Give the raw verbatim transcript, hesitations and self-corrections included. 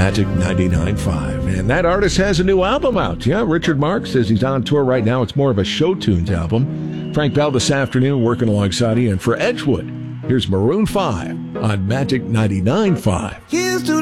Magic ninety-nine point five. And that artist has a new album out. Yeah, Richard Marx says he's on tour right now. It's more of a show tunes album. Frank Bell this afternoon working alongside you. And for Edgewood, here's Maroon five on Magic ninety-nine point five. Here's to